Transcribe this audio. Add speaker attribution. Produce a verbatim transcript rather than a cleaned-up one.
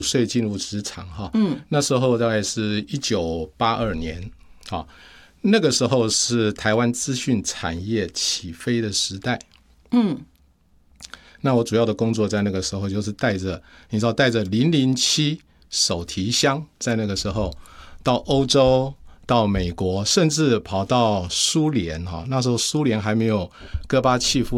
Speaker 1: 岁进入职场哈，嗯，那时候大概是一九八二年，好，那个时候是台湾资讯产业起飞的时代，嗯，那我主要的工作在那个时候就是带着，你知道，带着零零七手提箱，在那个时候到欧洲、到美国，甚至跑到苏联哈，那时候苏联还没有戈巴契夫